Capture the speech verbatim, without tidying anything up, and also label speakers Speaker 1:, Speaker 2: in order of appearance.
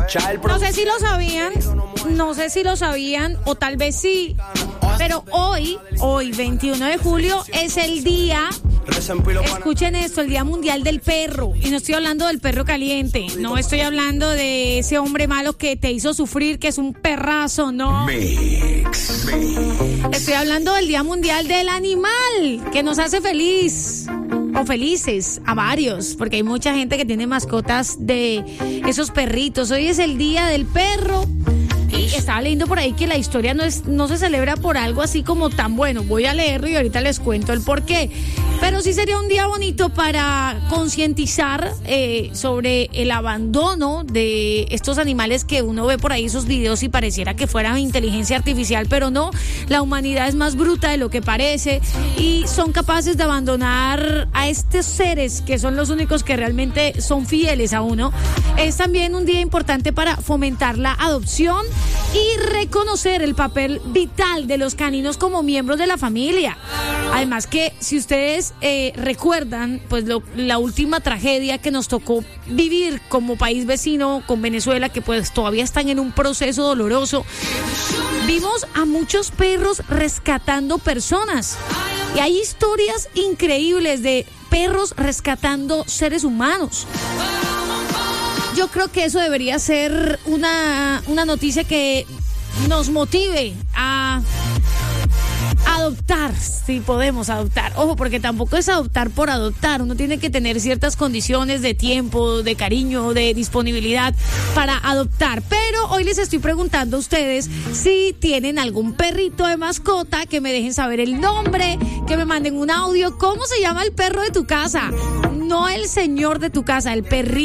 Speaker 1: No sé si lo sabían, no sé si lo sabían o tal vez sí, pero hoy, hoy veintiuno de julio es el día, escuchen esto, el Día Mundial del Perro. Y no estoy hablando del perro caliente, no estoy hablando de ese hombre malo que te hizo sufrir, que es un perrazo, no.
Speaker 2: Mix, mix.
Speaker 1: Estoy hablando del Día Mundial del Animal, que nos hace feliz o felices a varios, porque hay mucha gente que tiene mascotas de esos perritos. Hoy es el Día del Perro. Y estaba leyendo por ahí que la historia no es no se celebra por algo así como tan bueno. Voy a leerlo y ahorita les cuento el por qué. Pero sí sería un día bonito para concientizar eh, sobre el abandono de estos animales que uno ve por ahí, esos videos, y pareciera que fueran inteligencia artificial, pero no. La humanidad es más bruta de lo que parece y son capaces de abandonar a estos seres que son los únicos que realmente son fieles a uno. Es también un día importante para fomentar la adopción y reconocer el papel vital de los caninos como miembros de la familia. Además que si ustedes eh, recuerdan, pues lo, la última tragedia que nos tocó vivir como país vecino con Venezuela, que pues todavía están en un proceso doloroso, vimos a muchos perros rescatando personas. Y hay historias increíbles de perros rescatando seres humanos. Yo creo que eso debería ser una, una noticia que nos motive a adoptar, si podemos adoptar. Ojo, porque tampoco es adoptar por adoptar. Uno tiene que tener ciertas condiciones de tiempo, de cariño, de disponibilidad para adoptar. Pero hoy les estoy preguntando a ustedes si tienen algún perrito de mascota, que me dejen saber el nombre, que me manden un audio. ¿Cómo se llama el perro de tu casa? No el señor de tu casa, el perrito.